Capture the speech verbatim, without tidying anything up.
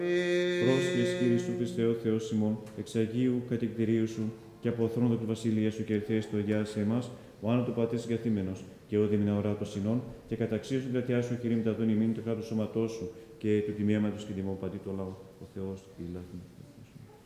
Πρόσχες, Κύριε Ιησού Χριστέ, ο Θεός ημών, εξ Αγίου κατηκτηρίου σου και από θρόνο του βασιλεία σου και ερθέες το Αγιά σε εμάς, ο άνω του πατέ συγκαθήμενος, και ο διμηνά ορά των συνών, και καταξίως του κρατιά σου, Κύριε, μεταδών ημίν το κράτος σώματός σου, και του τιμήματος και τιμών παντή το λαό, ο Θεός, η λάθη.